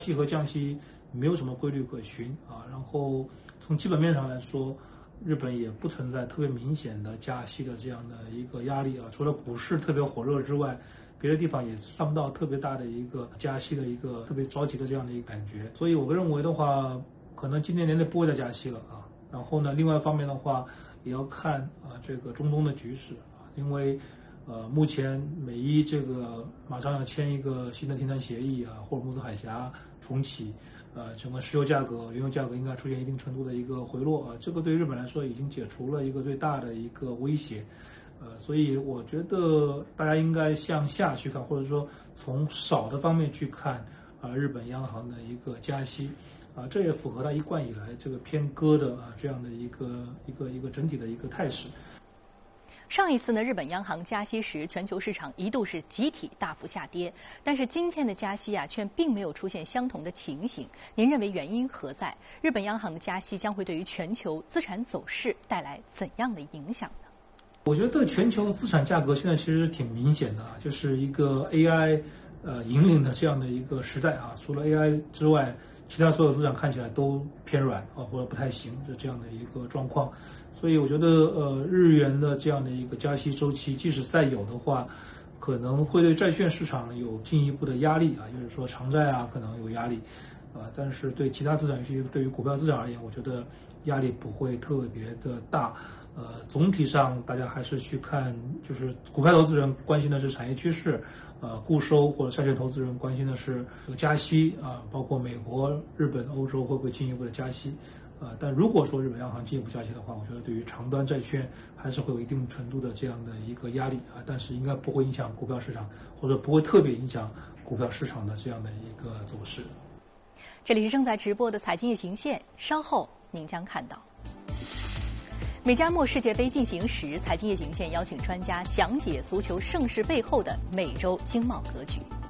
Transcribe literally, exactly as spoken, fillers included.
息和降息没有什么规律可循啊。然后从基本面上来说，日本也不存在特别明显的加息的这样的一个压力啊。除了股市特别火热之外，别的地方也算不到特别大的一个加息的一个特别着急的这样的一个感觉。所以我认为的话，可能今年年内不会再加息了啊。然后呢，另外一方面的话，也要看啊这个中东的局势啊，因为呃目前美伊这个马上要签一个新的停战协议啊，霍尔木兹海峡重启，呃整个石油价格、原油价格应该出现一定程度的一个回落啊，这个对日本来说已经解除了一个最大的一个威胁。呃，所以我觉得大家应该向下去看，或者说从少的方面去看啊、呃，日本央行的一个加息，啊、呃，这也符合它一贯以来这个偏鸽的啊这样的一个一个一个整体的一个态势。 上一次呢，日本央行加息时，全球市场一度是集体大幅下跌，但是今天的加息啊，却并没有出现相同的情形。您认为原因何在？日本央行的加息将会对于全球资产走势带来怎样的影响呢？ 我觉得全球资产价格现在其实挺明显的啊，就是一个 A I 呃引领的这样的一个时代啊。除了 A I 之外，其他所有资产看起来都偏软啊，或者不太行，是这样的一个状况。所以我觉得呃日元的这样的一个加息周期，即使再有的话，可能会对债券市场有进一步的压力啊，就是说长债啊可能有压力，啊、呃，但是对其他资产，尤其对于股票资产而言，我觉得压力不会特别的大。呃，总体上大家还是去看，就是股票投资人关心的是产业趋势，呃，固收或者债券投资人关心的是这个加息啊、呃，包括美国、日本、欧洲会不会进一步的加息，呃，但如果说日本央行进一步加息的话，我觉得对于长端债券还是会有一定程度的这样的一个压力啊，但是应该不会影响股票市场，或者不会特别影响股票市场的这样的一个走势。 这里是正在直播的财经夜行线，稍后您将看到。美加墨世界杯进行时，财经夜行线邀请专家详解足球盛世背后的美洲经贸格局。